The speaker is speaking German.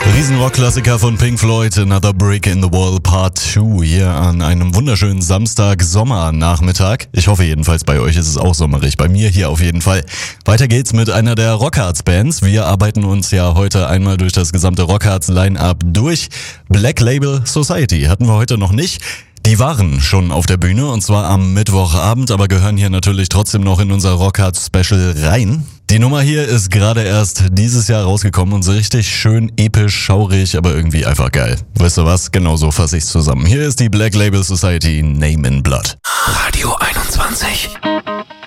Riesenrock-Klassiker von Pink Floyd, Another Brick in the Wall Part 2 hier an einem wunderschönen Samstag-Sommernachmittag. Ich hoffe jedenfalls, bei euch ist es auch sommerig, bei mir hier auf jeden Fall. Weiter geht's mit einer der Rockharz-Bands. Wir arbeiten uns ja heute einmal durch das gesamte Rockharz-Line-Up durch. Black Label Society hatten wir heute noch nicht. Die waren schon auf der Bühne und zwar am Mittwochabend, aber gehören hier natürlich trotzdem noch in unser Rockharz-Special rein. Die Nummer hier ist gerade erst dieses Jahr rausgekommen und so richtig schön episch, schaurig, aber irgendwie einfach geil. Weißt du was? Genau so fasse ich's zusammen. Hier ist die Black Label Society, Name in Blood. Radio 21.